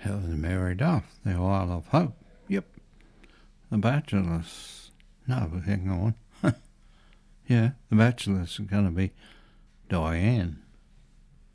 Helen Mary Duff, The Isle of Hope. Yep. The Bachelors. No, hang on. Yeah, The Bachelors are going to be Diane.